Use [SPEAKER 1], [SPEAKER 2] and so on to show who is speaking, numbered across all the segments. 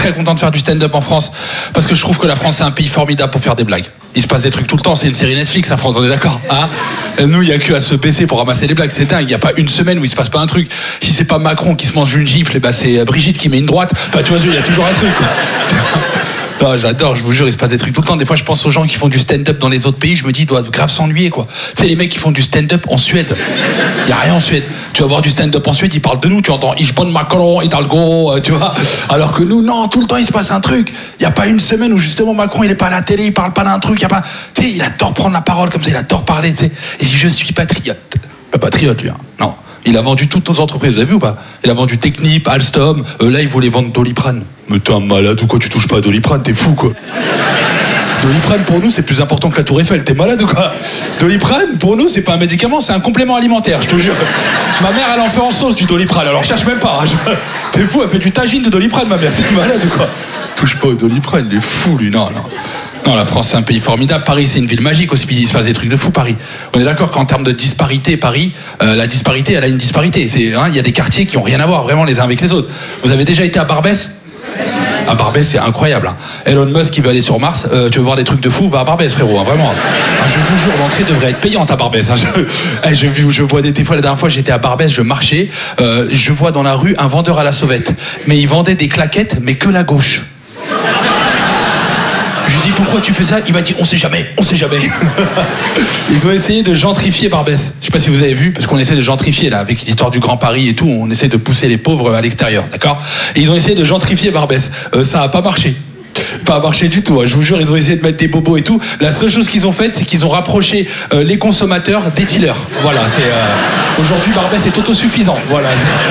[SPEAKER 1] très content de faire du stand-up en France parce que je trouve que la France c'est un pays formidable pour faire des blagues. Il se passe des trucs tout le temps, c'est une série Netflix, la France, on est d'accord, hein? Nous, il y a que à se baisser pour ramasser les blagues, c'est dingue. Il y a pas une semaine où il se passe pas un truc. Si c'est pas Macron qui se mange une gifle, c'est Brigitte qui met une droite. Enfin, tu vois, il y a toujours un truc, quoi. Non, j'adore, je vous jure, il se passe des trucs tout le temps. Des fois, je pense aux gens qui font du stand-up dans les autres pays, je me dis, ils doivent grave s'ennuyer, quoi. Tu sais, les mecs qui font du stand-up en Suède, il y a rien en Suède. Tu vas voir du stand-up en Suède, ils parlent de nous, tu entends Ich bin Macron, Hidalgo, tu vois. Alors que nous, non, tout le temps, il se passe un truc. Il y a pas une semaine où justement Macron, il est pas à la télé, il parle pas d'un truc, il y a pas. Tu sais, il adore prendre la parole comme ça, il adore parler, tu sais. Il dit, je suis patriote. Pas patriote, lui, hein. Non. Il a vendu toutes nos entreprises, vous avez vu ou pas? Il a vendu Technip, Alstom, là il voulait vendre Doliprane. Mais t'es un malade ou quoi? Tu touches pas à Doliprane, t'es fou quoi. Doliprane pour nous c'est plus important que la Tour Eiffel, t'es malade ou quoi? Doliprane pour nous c'est pas un médicament, c'est un complément alimentaire, je te jure. Ma mère elle en fait en sauce du Doliprane, alors cherche même pas. T'es fou, elle fait du tagine de Doliprane ma mère, t'es malade ou quoi? Touche pas au Doliprane, il est fou lui, non. Non, la France, c'est un pays formidable. Paris, c'est une ville magique aussi. Il se passe des trucs de fou, Paris. On est d'accord qu'en termes de disparité, Paris, la disparité, elle a une disparité. Il y a des quartiers qui n'ont rien à voir, vraiment, les uns avec les autres. Vous avez déjà été à Barbès? À Barbès, c'est incroyable. Hein. Elon Musk, qui veut aller sur Mars. Tu veux voir des trucs de fou? Va à Barbès, frérot, hein, vraiment. Je vous jure, l'entrée devrait être payante à Barbès. Hein. Je vois des fois, la dernière fois, j'étais à Barbès, je marchais. Je vois dans la rue un vendeur à la sauvette. Mais il vendait des claquettes, mais que la gauche. Je lui dis pourquoi tu fais ça? Il m'a dit on sait jamais. Ils ont essayé de gentrifier Barbès. Je sais pas si vous avez vu, parce qu'on essaie de gentrifier là, avec l'histoire du Grand Paris et tout, on essaie de pousser les pauvres à l'extérieur, d'accord? Et ils ont essayé de gentrifier Barbès. Ça a pas marché. Pas marché du tout, hein. Je vous jure, ils ont essayé de mettre des bobos et tout. La seule chose qu'ils ont faite, c'est qu'ils ont rapproché les consommateurs des dealers. Voilà, aujourd'hui Barbès est autosuffisant. Voilà.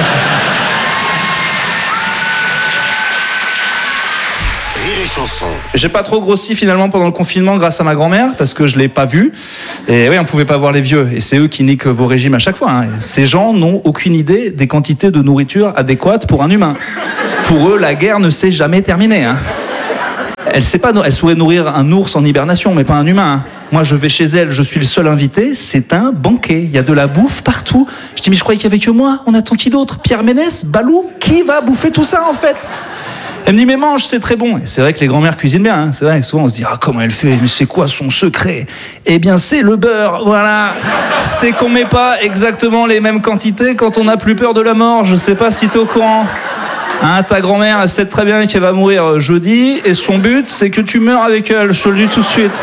[SPEAKER 2] J'ai pas trop grossi finalement pendant le confinement grâce à ma grand-mère parce que je l'ai pas vue. Et oui, on pouvait pas voir les vieux. Et c'est eux qui niquent vos régimes à chaque fois. Hein. Ces gens n'ont aucune idée des quantités de nourriture adéquates pour un humain. Pour eux, la guerre ne s'est jamais terminée. Hein. Elle saurait nourrir un ours en hibernation, mais pas un humain. Hein. Moi, je vais chez elle, je suis le seul invité, c'est un banquet. Il y a de la bouffe partout. Je dis, mais je croyais qu'il y avait que moi. On attend qui d'autre? Pierre Ménès? Balou? Qui va bouffer tout ça en fait? Elle me dit, mais mange, c'est très bon. Et c'est vrai que les grand-mères cuisinent bien. Hein. C'est vrai que souvent on se dit, comment elle fait? Mais c'est quoi son secret? Eh bien, c'est le beurre. Voilà. C'est qu'on met pas exactement les mêmes quantités quand on n'a plus peur de la mort. Je sais pas si t'es au courant. Hein, ta grand-mère, elle sait très bien qu'elle va mourir jeudi. Et son but, c'est que tu meurs avec elle. Je te le dis tout de suite.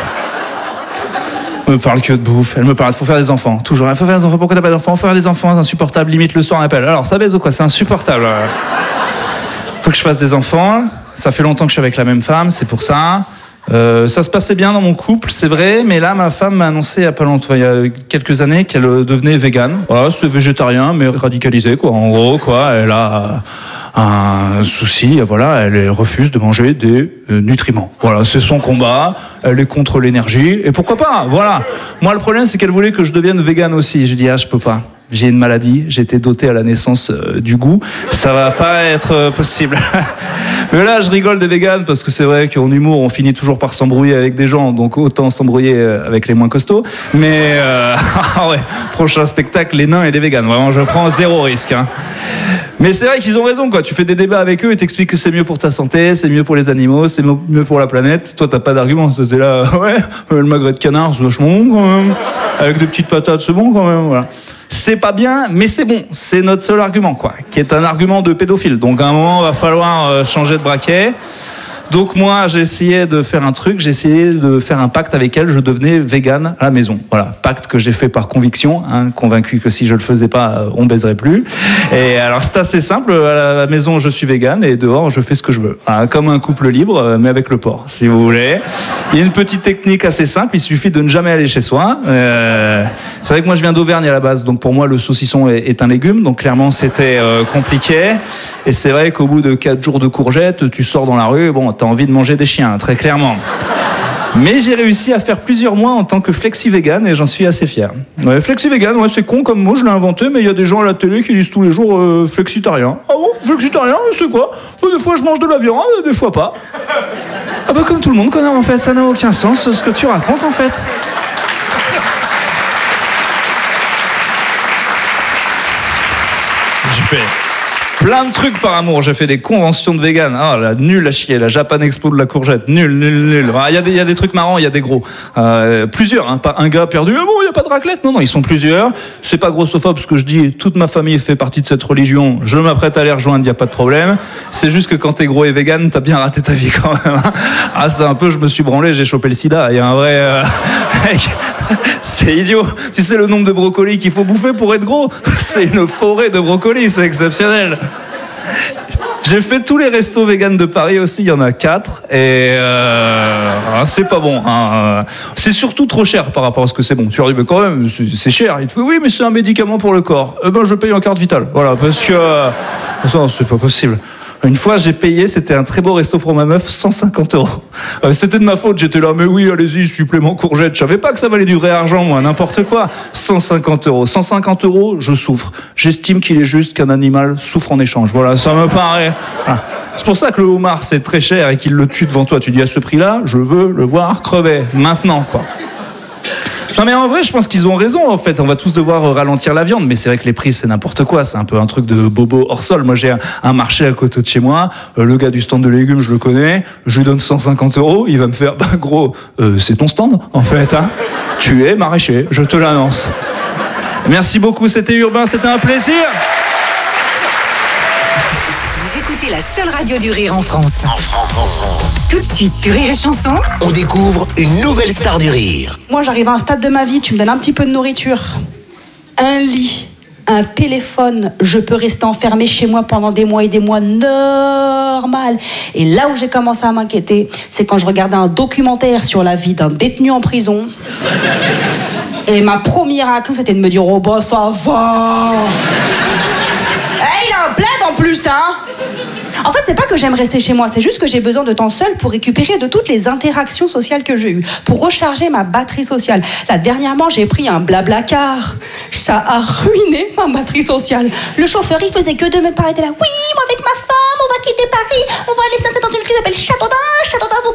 [SPEAKER 2] Elle me parle que de bouffe. Elle me parle, faut faire des enfants. Toujours. Il faut faire des enfants. Pourquoi t'as pas d'enfants? Faut faire des enfants, c'est insupportable. Limite le soir, on appelle. Alors, ça baise ou quoi? C'est insupportable. Faut que je fasse des enfants. Ça fait longtemps que je suis avec la même femme, c'est pour ça. Ça se passait bien dans mon couple, c'est vrai, mais là, ma femme m'a annoncé il y a quelques années qu'elle devenait végane. Voilà, c'est végétarien, mais radicalisé, quoi. En gros, quoi, elle a un souci, voilà, elle refuse de manger des nutriments. Voilà, c'est son combat, elle est contre l'énergie, et pourquoi pas, voilà. Moi, le problème, c'est qu'elle voulait que je devienne végane aussi. Je dis, je peux pas. J'ai une maladie, j'ai été doté à la naissance du goût, ça va pas être possible. Mais là, je rigole des véganes parce que c'est vrai qu'en humour, on finit toujours par s'embrouiller avec des gens, donc autant s'embrouiller avec les moins costauds. Mais ouais, prochain spectacle, les nains et les véganes. Vraiment, je prends zéro risque. Hein. Mais c'est vrai qu'ils ont raison, quoi. Tu fais des débats avec eux et t'expliques que c'est mieux pour ta santé, c'est mieux pour les animaux, c'est mieux pour la planète. Toi, t'as pas d'argument. C'est là, ouais, le magret de canard, c'est vachement bon quand même. Avec des petites patates, c'est bon quand même. Voilà. C'est pas bien, mais c'est bon. C'est notre seul argument, quoi. Qui est un argument de pédophile. Donc à un moment, il va falloir changer de braquet. Donc moi, j'ai essayé de faire un truc, j'ai essayé de faire un pacte avec elle, je devenais végane à la maison. Voilà, pacte que j'ai fait par conviction, hein, convaincu que si je le faisais pas, on baiserait plus. Et alors c'est assez simple, à la maison je suis végane et dehors je fais ce que je veux. Hein, comme un couple libre, mais avec le porc, si vous voulez. Il y a une petite technique assez simple, il suffit de ne jamais aller chez soi. C'est vrai que moi je viens d'Auvergne à la base, donc pour moi le saucisson est un légume, donc clairement c'était compliqué. Et c'est vrai qu'au bout de 4 jours de courgettes, tu sors dans la rue, bon, t'as envie de manger des chiens, très clairement. Mais j'ai réussi à faire plusieurs mois en tant que flexi-vegan et j'en suis assez fier. Ouais, flexi-vegan, ouais, c'est con comme mot, je l'ai inventé, mais il y a des gens à la télé qui disent tous les jours flexitarien. Ah bon, flexitarien, c'est quoi? Des fois je mange de la viande, des fois pas. Ah bah comme tout le monde, connard, en fait, ça n'a aucun sens ce que tu racontes en fait. Plein de trucs par amour. J'ai fait des conventions de vegan. Ah, la nulle à chier. La Japan Expo de la courgette. Nul. Il y a des trucs marrants, il y a des gros. Plusieurs, hein. Pas un gars perdu. Ah bon, il n'y a pas de raclette. Non, ils sont plusieurs. C'est pas grossophobe ce que je dis. Toute ma famille fait partie de cette religion. Je m'apprête à les rejoindre, il n'y a pas de problème. C'est juste que quand t'es gros et vegan, t'as bien raté ta vie quand même. Hein. Ah, c'est un peu, je me suis branlé, j'ai chopé le sida. Il y a un vrai... C'est idiot. Tu sais le nombre de brocolis qu'il faut bouffer pour être gros? C'est une forêt de brocolis, c'est exceptionnel. J'ai fait tous les restos véganes de Paris aussi, il y en a 4 et c'est pas bon. Hein. C'est surtout trop cher par rapport à ce que c'est bon. Tu leur dis mais quand même c'est cher. Il te fait oui mais c'est un médicament pour le corps. Je paye en carte vitale. Voilà parce que non, c'est pas possible. Une fois, j'ai payé, c'était un très beau resto pour ma meuf, 150 €. C'était de ma faute, j'étais là, mais oui, allez-y, supplément courgette. Je savais pas que ça valait du vrai argent, moi, n'importe quoi. 150 €. 150 €, je souffre. J'estime qu'il est juste qu'un animal souffre en échange. Voilà, ça me paraît. Voilà. C'est pour ça que le homard, c'est très cher et qu'il le tue devant toi. Tu dis à ce prix-là, je veux le voir crever. Maintenant, quoi. Non mais en vrai je pense qu'ils ont raison en fait, on va tous devoir ralentir la viande, mais c'est vrai que les prix c'est n'importe quoi, c'est un peu un truc de bobo hors sol. Moi j'ai un marché à côté de chez moi, le gars du stand de légumes je le connais, je lui donne 150 €, il va me faire gros c'est ton stand en fait hein. Tu es maraîcher, je te l'annonce. Merci beaucoup, c'était Urbain, c'était un plaisir.
[SPEAKER 3] La seule radio du rire en France. Tout de suite sur Rire et Chanson,
[SPEAKER 4] on découvre une nouvelle star du rire.
[SPEAKER 5] Moi, j'arrive à un stade de ma vie, tu me donnes un petit peu de nourriture, un lit, un téléphone, je peux rester enfermée chez moi pendant des mois et des mois, normal. Et là où j'ai commencé à m'inquiéter, c'est quand je regardais un documentaire sur la vie d'un détenu en prison. Et ma première réaction, c'était de me dire, oh bah ça va. Il a un plaid en plus, hein. En fait, c'est pas que j'aime rester chez moi, c'est juste que j'ai besoin de temps seul pour récupérer de toutes les interactions sociales que j'ai eues, pour recharger ma batterie sociale. Là, dernièrement, j'ai pris un Blablacar. Ça a ruiné ma batterie sociale. Le chauffeur, il faisait que de me parler de là. Oui, moi avec ma femme, on va quitter Paris, on va aller s'installer dans une ville qui s'appelle Châteaudun. Châteaudun, vous